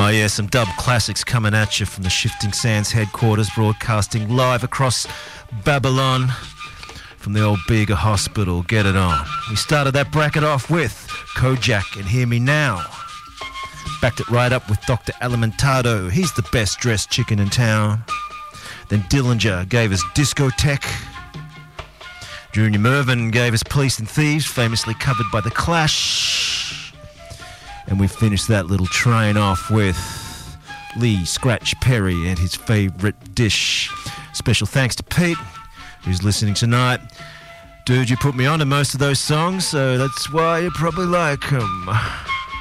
Oh yeah, some dub classics coming at you from the Shifting Sands headquarters, broadcasting live across Babylon from the old Bega Hospital. Get it on. We started that bracket off with Kojak and Hear Me Now. Backed it right up with Dr. Alimentado. He's the best dressed chicken in town. Then Dillinger gave us Discotheque. Junior Mervyn gave us Police and Thieves, famously covered by The Clash. And we finished that little train off with Lee Scratch Perry and his favourite dish. Special thanks to Pete, who's listening tonight. Dude, you put me on to most of those songs, so that's why you probably like them.